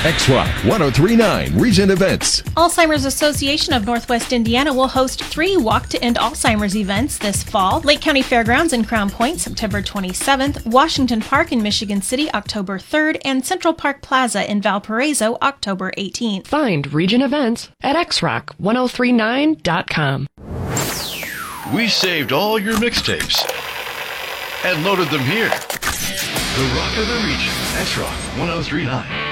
X-Rock 1039 Region Events. Alzheimer's Association of Northwest Indiana will host 3 Walk to End Alzheimer's events this fall. Lake County Fairgrounds in Crown Point, September 27th, Washington Park in Michigan City, October 3rd, and Central Park Plaza in Valparaiso, October 18th. Find region events at xrock1039.com. We saved all your mixtapes and loaded them here. The Rock of the Region, X-Rock 1039.